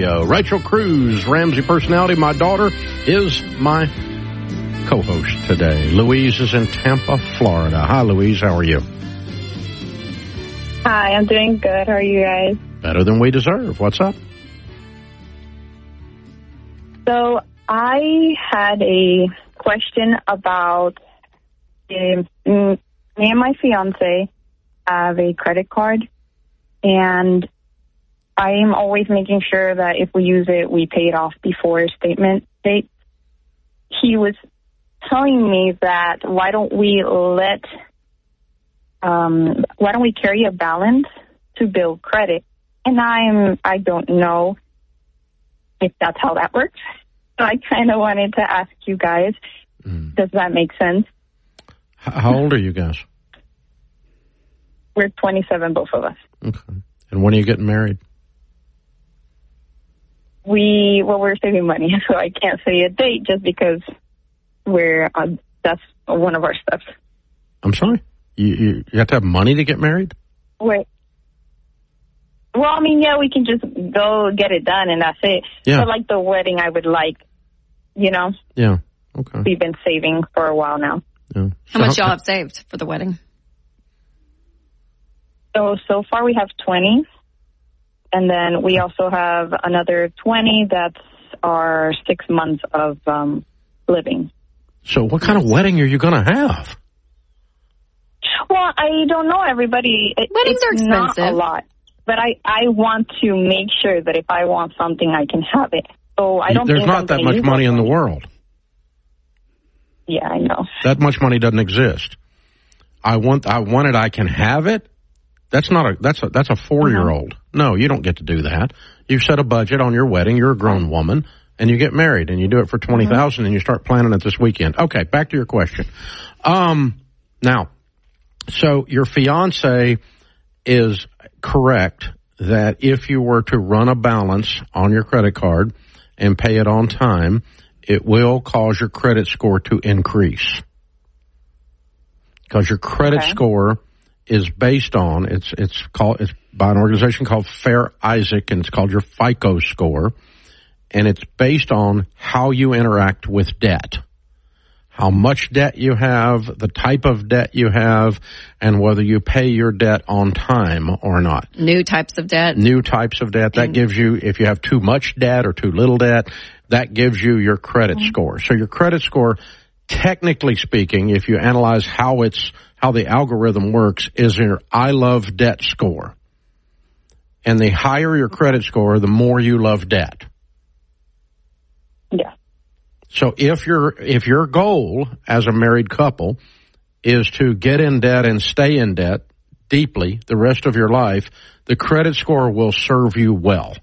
Radio. Rachel Cruz, Ramsey personality. My daughter is my co-host today. Louise is in Tampa, Florida. Hi, Louise. How are you? Hi, I'm doing good. How are you guys? Better than we deserve. What's up? So I had a question about me and my fiance have a credit card, and I am always making sure that if we use it, we pay it off before statement date. He was telling me that why don't we carry a balance to build credit? And I don't know if that's how that works. So I kind of wanted to ask you guys, does that make sense? How old are you guys? We're 27, both of us. Okay. And when are you getting married? We're saving money, so I can't say a date just because that's one of our steps. I'm sorry? You have to have money to get married? Wait. Well, I mean, yeah, we can just go get it done and that's it. Yeah. But like the wedding, I would like, Yeah. Okay. We've been saving for a while now. Yeah. How much y'all have saved for the wedding? So far we have 20. And then we also have another 20. That's our 6 months of living. So what kind of wedding are you going to have? Well, I don't know, everybody. Weddings are expensive. Not a lot. But I want to make sure that if I want something, I can have it. So I don't. There's not that much money in the world. Yeah, I know. That much money doesn't exist. I want it. I can have it. That's not a. That's a 4-year-old. No, you don't get to do that. You set a budget on your wedding. You're a grown woman, and you get married, and you do it for $20,000, and you start planning it this weekend. Okay, back to your question. Now, so your fiance is correct that if you were to run a balance on your credit card and pay it on time, it will cause your credit score to increase. Because your credit score is based on, it's by an organization called Fair Isaac, and it's called your FICO score, and it's based on how you interact with debt. How much debt you have, the type of debt you have, and whether you pay your debt on time or not. New types of debt. That gives you, if you have too much debt or too little debt, that gives you your credit score. So your credit score, technically speaking, if you analyze how the algorithm works, is your I love debt score. And the higher your credit score, the more you love debt. Yeah. So if your goal as a married couple is to get in debt and stay in debt deeply the rest of your life, the credit score will serve you well.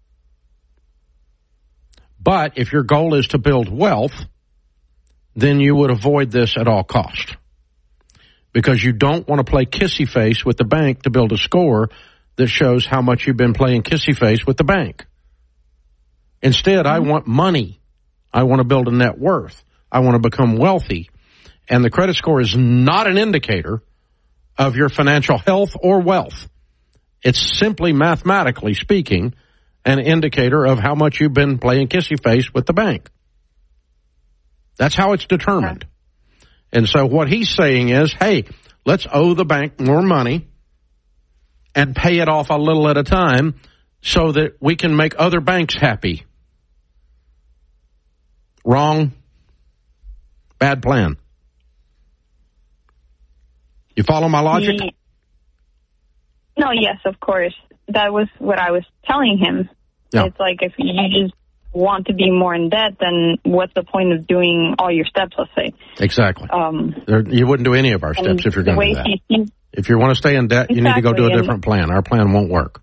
But if your goal is to build wealth, then you would avoid this at all costs. Because you don't want to play kissy face with the bank to build a score that shows how much you've been playing kissy face with the bank. Instead, I want money. I want to build a net worth. I want to become wealthy. And the credit score is not an indicator of your financial health or wealth. It's simply, mathematically speaking, an indicator of how much you've been playing kissy face with the bank. That's how it's determined. And so what he's saying is, hey, let's owe the bank more money and pay it off a little at a time so that we can make other banks happy. Wrong. Bad plan. You follow my logic? No, yes, of course. That was what I was telling him. Yeah. It's like if you just want to be more in debt, then what's the point of doing all your steps, let's say? Exactly. You wouldn't do any of our steps if you're going to do that. If you want to stay in debt, you need to go do a different plan. Our plan won't work.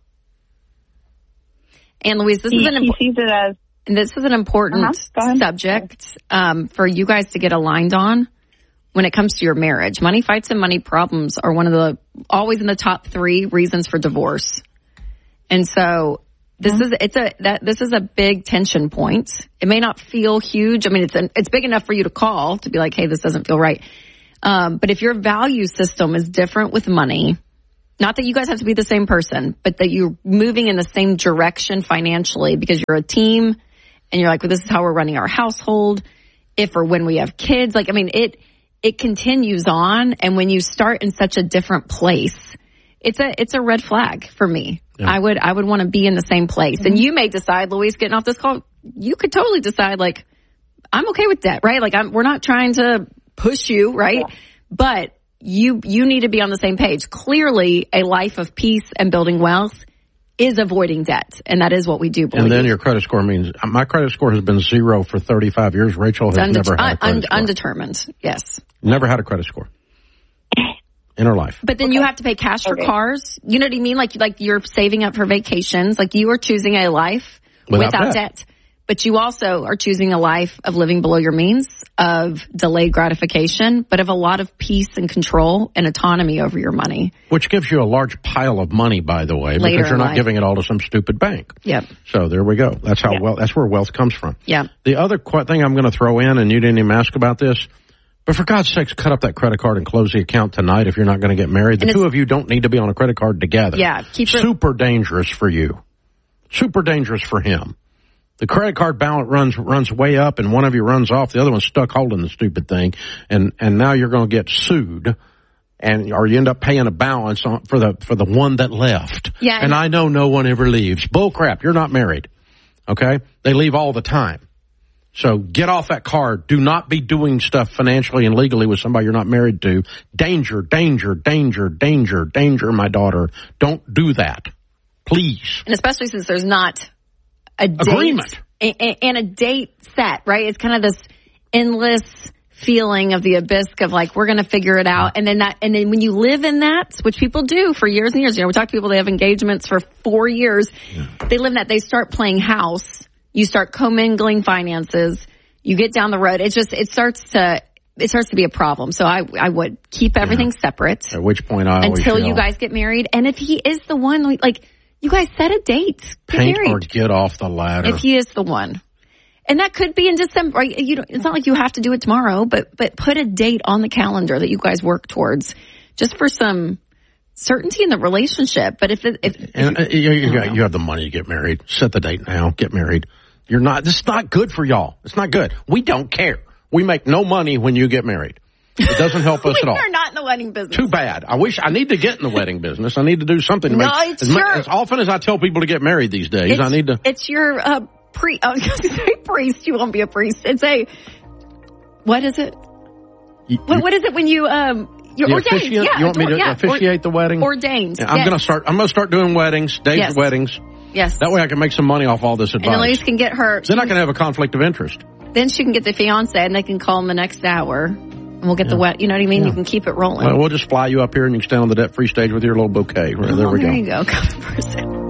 And Louise, this is an important subject for you guys to get aligned on when it comes to your marriage. Money fights and money problems are always in the top 3 reasons for divorce. And so this is a big tension point. It may not feel huge. I mean, it's big enough for you to call to be like, hey, this doesn't feel right. But if your value system is different with money, Not that you guys have to be the same person, but that you're moving in the same direction financially because you're a team and you're like, well, this is how we're running our household. If or when we have kids, like, I mean, it continues on. And when you start in such a different place, it's a red flag for me. Yeah. I would want to be in the same place. Mm-hmm. And you may decide, Louise, getting off this call, you could totally decide, like, I'm okay with debt, right? Like, we're not trying to push you, right? Yeah. But you need to be on the same page. Clearly, a life of peace and building wealth is avoiding debt. And that is what we do believe. And then your credit score means, my credit score has been 0 for 35 years. Rachel has never had a credit score. Undetermined, yes. Never had a credit score in her life. But then you have to pay cash for cars. You know what I mean? Like you're saving up for vacations. Like you are choosing a life without debt. But you also are choosing a life of living below your means, of delayed gratification, but of a lot of peace and control and autonomy over your money. Which gives you a large pile of money, by the way, because you're not giving it all to some stupid bank. Yep. So there we go. That's how that's where wealth comes from. Yeah. The other thing I'm going to throw in, and you didn't even ask about this, but for God's sakes, cut up that credit card and close the account tonight if you're not going to get married. The two of you don't need to be on a credit card together. Yeah. Super dangerous for you. Super dangerous for him. The credit card balance runs way up, and one of you runs off. The other one's stuck holding the stupid thing, and now you're going to get sued, or you end up paying a balance for the one that left. Yeah, and I know no one ever leaves. Bull crap. You're not married. Okay, they leave all the time. So get off that card. Do not be doing stuff financially and legally with somebody you're not married to. Danger, danger, danger, danger, danger, my daughter. Don't do that, please. And especially since there's not a date agreement and a date set, right? It's kind of this endless feeling of the abyss of like, we're going to figure it out. And then when you live in that, which people do for years and years, we talk to people, they have engagements for 4 years. Yeah. They live in that. They start playing house. You start commingling finances. You get down the road. It starts to be a problem. So I would keep everything separate. At which point until you guys get married. And if he is the one, like, you guys set a date. Paint or get off the ladder. If he is the one. And that could be in December. Right? It's not like you have to do it tomorrow, but put a date on the calendar that you guys work towards just for some certainty in the relationship. But if you have the money to get married, set the date now, get married. This is not good for y'all. It's not good. We don't care. We make no money when you get married. It doesn't help us at all. We're not in the wedding business. Too bad. I need to get in the wedding business. I need to do something. As often as I tell people to get married these days, I need to. It's your priest. You won't be a priest. It's what is it? What is it when you're ordained? You want me to officiate the wedding? Ordained. Yeah, I'm going to start doing weddings, staged weddings. Yes. That way I can make some money off all this advice. And Elise can get her. Then I can have a conflict of interest. Then she can get the fiance, and they can call him the next hour. And we'll get the wet. You know what I mean? Yeah. You can keep it rolling. Well, we'll just fly you up here, and you can stand on the debt-free stage with your little bouquet. There we go. There you go.